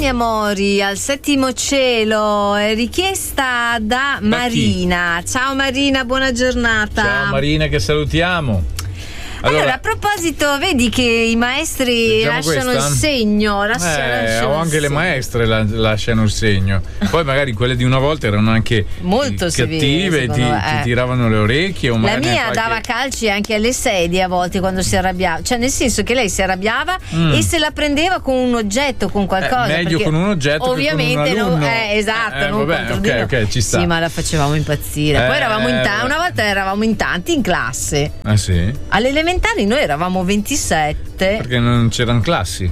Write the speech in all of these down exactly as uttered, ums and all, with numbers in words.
Domani amori al settimo cielo, è richiesta da Marina. Ciao Marina, buona giornata. Ciao Marina, che salutiamo. Allora, allora, a proposito, vedi che i maestri lasciano questa? il segno. Lascia, eh, lasciano o anche le segno. Maestre la, lasciano il segno. Poi magari quelle di una volta erano anche molto cattive, severe, ti, eh. ti tiravano le orecchie. O la mia qualche... dava calci anche alle sedie a volte quando si arrabbiava. Cioè, nel senso che lei si arrabbiava mm. e se la prendeva con un oggetto, con qualcosa. Eh, meglio con un oggetto ovviamente che con un non, eh, esatto, eh, non vabbè, ok, ok, ci sta. Sì, ma la facevamo impazzire. Eh, Poi eravamo in ta- una volta eravamo in tanti in classe. Ah sì? Alle elementari noi eravamo ventisette. Perché non c'erano classi?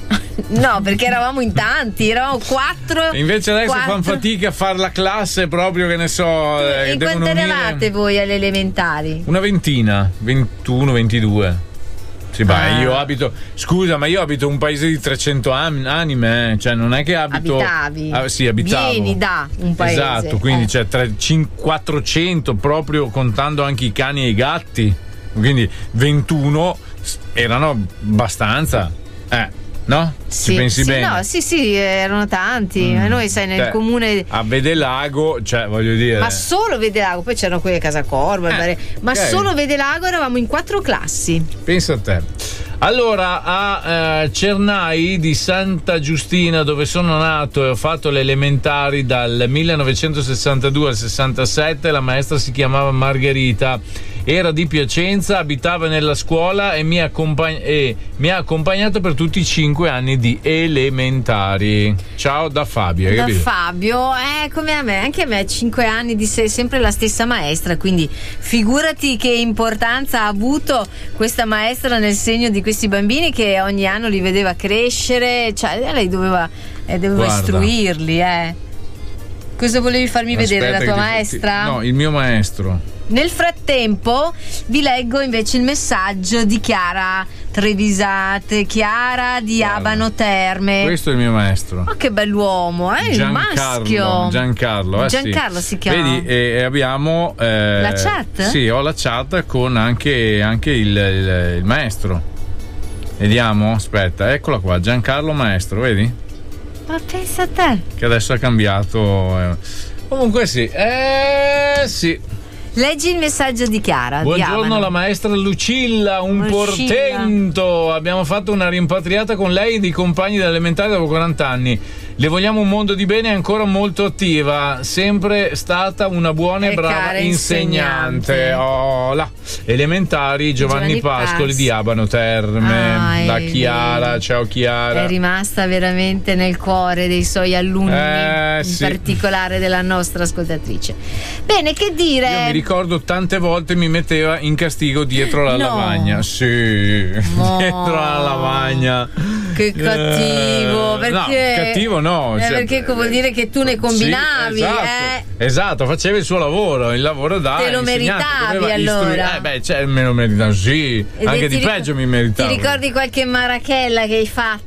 No, perché eravamo in tanti, eravamo quattro. E invece adesso quattro. fanno fatica a fare la classe proprio, che ne so. E eh, quante eravate unire... voi alle elementari? Una ventina, ventuno, ventidue. Sì, beh, ah. io abito. Scusa, ma io abito un paese di trecento anime, eh. Cioè non è che abito. Abitavi? Ah, sì, abitavo. Vieni da un paese. Esatto, quindi eh. c'è tre, cinque, quattrocento proprio contando anche i cani e i gatti. Quindi ventuno erano abbastanza, eh, no? Sì, ci pensi sì, bene? No, sì, sì, erano tanti. Mm. Noi, sai, nel cioè, comune a Vedelago, cioè voglio dire. Ma solo Vedelago, poi c'erano quelli a Casacorvo, eh, ma okay. Solo Vedelago eravamo in quattro classi. Pensa a te. Allora, a eh, Cernai di Santa Giustina, dove sono nato e ho fatto le elementari dal millenovecentosessantadue al sessantasette, la maestra si chiamava Margherita, era di Piacenza, abitava nella scuola e mi, accompagn- e mi ha accompagnato per tutti i cinque anni di elementari. Ciao da Fabio. Hai da capito? Fabio, eh, come a me, anche a me cinque anni di se- sempre la stessa maestra, quindi figurati che importanza ha avuto questa maestra nel segno di questi bambini, che ogni anno li vedeva crescere, cioè lei doveva, eh, doveva istruirli, eh. Cosa volevi farmi Aspetta vedere, la tua ti, maestra? Ti, no, il mio maestro. Nel frattempo vi leggo invece il messaggio di Chiara Trevisate, Chiara di Guarda, Abano Terme. Questo è il mio maestro. Ma oh, che bell'uomo, eh? Il maschio. Giancarlo, eh, Giancarlo sì. si chiama. Vedi, e, e abbiamo eh, la chat? Sì, ho la chat con anche, anche il, il, il maestro. Vediamo, aspetta, eccola qua, Giancarlo maestro, vedi? Ma pensa a te. Che adesso ha cambiato. Eh. Comunque sì, eh sì. Leggi il messaggio di Chiara. Buongiorno alla maestra Lucilla, un Lucilla. portento. Abbiamo fatto una rimpatriata con lei di compagni dell'elementare dopo quaranta anni. Le vogliamo un mondo di bene, è ancora molto attiva, sempre stata una buona e, e brava insegnante. insegnante. Oh, là. Elementari Giovanni, Giovanni Pascoli Pas. di Abano Terme. Ah, la Chiara, ciao Chiara. È rimasta veramente nel cuore dei suoi alunni, eh, in sì. particolare della nostra ascoltatrice. Bene, che dire? Io mi ricordo tante volte mi metteva in castigo dietro la no. lavagna. Sì, no. dietro la lavagna. Che cattivo, perché? No, cattivo no. Eh, cioè, perché vuol dire che tu ne combinavi. Sì, esatto, eh. esatto, faceva il suo lavoro, il lavoro da te lo meritavi allora. Istru- eh beh, cioè, me lo meritavo, sì. Ed anche di ric- peggio mi meritavo. Ti ricordi qualche marachella che hai fatto?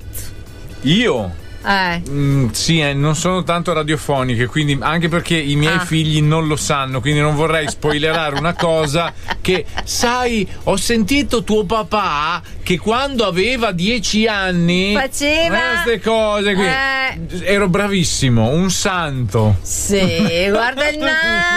Io? Eh. Mm, sì, eh, non sono tanto radiofoniche, quindi anche perché i miei ah. figli non lo sanno, quindi non vorrei spoilerare una cosa che, sai, ho sentito tuo papà che quando aveva dieci anni faceva queste cose qui. Eh. Ero bravissimo, un santo. Sì, guarda il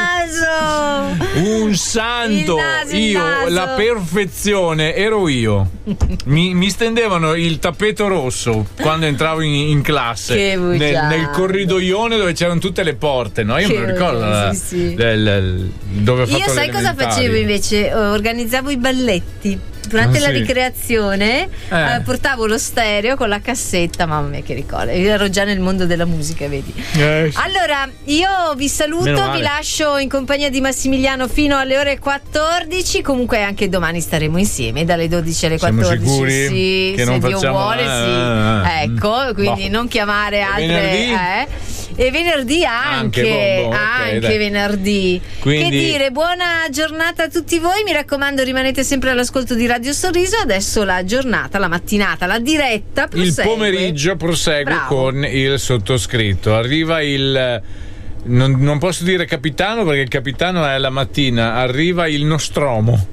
naso. Un santo. Il naso, il io, naso. La perfezione, ero io. Mi, mi stendevano il tappeto rosso quando entravo in, in classe. Nel, nel corridoione dove c'erano tutte le porte, no? Io che me lo ricordo la, sì, sì. L, l, dove ho fatto io sai cosa facevo invece? Organizzavo i balletti durante ah, la sì. ricreazione, eh. Eh, portavo lo stereo con la cassetta, mamma mia che ricordo, io ero già nel mondo della musica, vedi. Eh. Allora io vi saluto, vi lascio in compagnia di Massimiliano fino alle ore quattordici, comunque anche domani staremo insieme dalle dodici alle quattordici. Siamo sicuri sì, che se non Dio facciamo... vuole sì. Ecco, quindi no. non chiamare altre venerdì? Eh. E venerdì anche, anche, boh, boh, okay, anche dai. venerdì. Quindi... Che dire, buona giornata a tutti voi, mi raccomando rimanete sempre all'ascolto di Radio Sorriso. Adesso la giornata, la mattinata, la diretta prosegue. Il pomeriggio prosegue Bravo. con il sottoscritto. Arriva il... Non, non posso dire capitano perché il capitano è la mattina, arriva il Nostromo.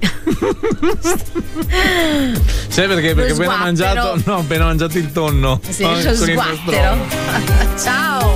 Sai perché? Perché appena mangiato, no, appena mangiato il tonno. Sì, lo sguattero. Ciao.